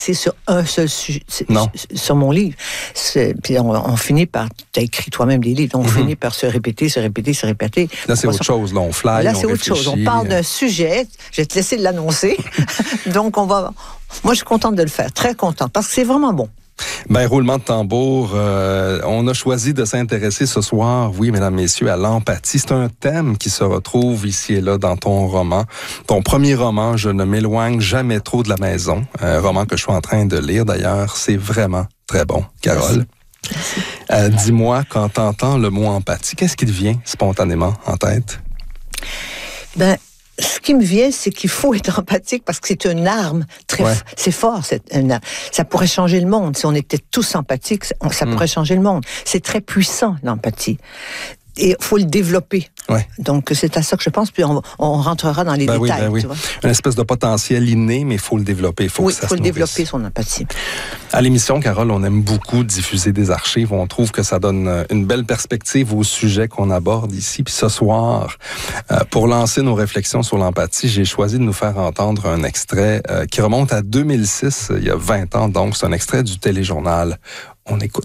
c'est sur un seul sujet, Non. sur mon livre. Puis on finit par, tu as écrit toi-même des livres, donc on finit par se répéter. Là, c'est autre chose. Là, on fly, là, on c'est autre chose. On parle d'un sujet, je vais te laisser l'annoncer. Donc, moi, je suis contente de le faire, très contente, parce que c'est vraiment bon. Ben, roulement de tambour, on a choisi de s'intéresser ce soir, oui, mesdames, messieurs, à l'empathie. C'est un thème qui se retrouve ici et là dans ton roman. Ton premier roman, Je ne m'éloigne jamais trop de la maison, un roman que je suis en train de lire d'ailleurs. C'est vraiment très bon, Carole. Merci. Dis-moi, quand t'entends le mot empathie, qu'est-ce qui te vient spontanément en tête? Ben, ce qui me vient, c'est qu'il faut être empathique parce que c'est une arme c'est fort, ça pourrait changer le monde. Si on était tous empathiques, ça pourrait changer le monde. C'est très puissant, l'empathie. Et il faut le développer. Ouais. Donc, c'est à ça que je pense, puis on rentrera dans les détails. Oui. Tu vois? Une espèce de potentiel inné, mais il faut le développer. Il faut le développer, son empathie. À l'émission, Carole, on aime beaucoup diffuser des archives. On trouve que ça donne une belle perspective au sujet qu'on aborde ici. Puis ce soir, pour lancer nos réflexions sur l'empathie, j'ai choisi de nous faire entendre un extrait qui remonte à 2006, il y a 20 ans. Donc, c'est un extrait du téléjournal. On écoute.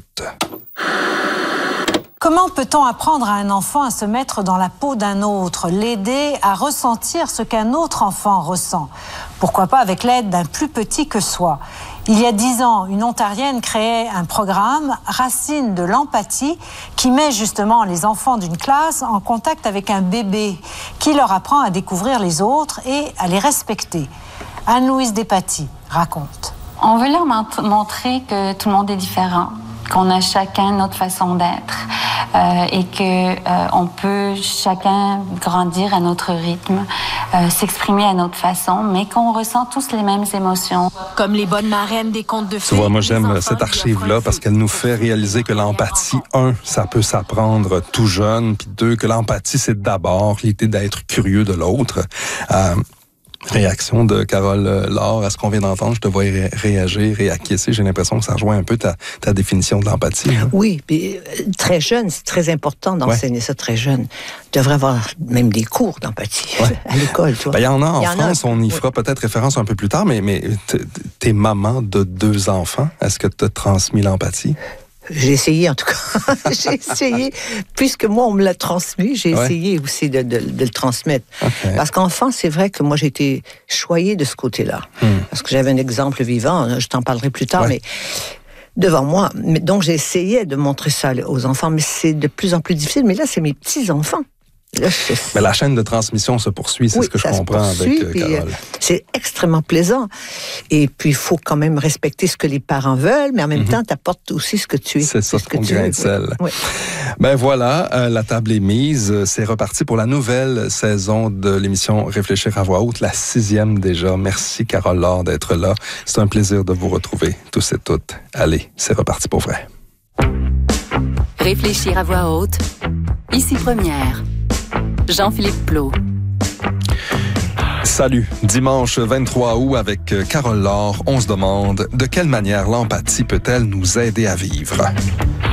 Comment peut-on apprendre à un enfant à se mettre dans la peau d'un autre, l'aider à ressentir ce qu'un autre enfant ressent? Pourquoi pas avec l'aide d'un plus petit que soi? Il y a 10 ans, une Ontarienne créait un programme, Racines de l'empathie, qui met justement les enfants d'une classe en contact avec un bébé, qui leur apprend à découvrir les autres et à les respecter. Anne-Louise Despatie raconte. On veut leur montrer que tout le monde est différent, qu'on a chacun notre façon d'être et qu'on peut chacun grandir à notre rythme, s'exprimer à notre façon, mais qu'on ressent tous les mêmes émotions. Comme les bonnes marraines des contes de fées. Tu vois, moi j'aime cette archive-là parce qu'elle nous fait réaliser que l'empathie, ça peut s'apprendre tout jeune, puis 2, que l'empathie, c'est d'abord l'idée d'être curieux de l'autre. Réaction de Carole Laure à ce qu'on vient d'entendre. Je te vois réagir et acquiescer. J'ai l'impression que ça rejoint un peu ta définition de l'empathie. Hein? Oui, puis très jeune, c'est très important d'enseigner ça très jeune. Tu devrais avoir même des cours d'empathie à l'école. Tu vois. Ben, il y en a en France. On y fera peut-être référence un peu plus tard, mais t'es maman de 2 enfants. Est-ce que tu as transmis l'empathie? J'ai essayé, en tout cas. J'ai essayé. Puisque moi, on me l'a transmis, j'ai essayé aussi de le transmettre. Okay. Parce qu'enfant, c'est vrai que moi, j'ai été choyée de ce côté-là. Parce que j'avais un exemple vivant, je t'en parlerai plus tard, mais devant moi. Donc, j'ai essayé de montrer ça aux enfants, mais c'est de plus en plus difficile. Mais là, c'est mes petits-enfants. Mais la chaîne de transmission se poursuit, c'est ce que je comprends avec Carole. C'est extrêmement plaisant. Et puis, il faut quand même respecter ce que les parents veulent, mais en même temps, t'apportes aussi ce que tu es. C'est ça, ton grain de sel. Oui. Ben voilà, la table est mise. C'est reparti pour la nouvelle saison de l'émission Réfléchir à voix haute, la 6e déjà. Merci, Carole Laure, d'être là. C'est un plaisir de vous retrouver, tous et toutes. Allez, c'est reparti pour vrai. Réfléchir à voix haute, ici Première. Jean-Philippe Plot. Salut. Dimanche 23 août avec Carole Laure, on se demande de quelle manière l'empathie peut-elle nous aider à vivre?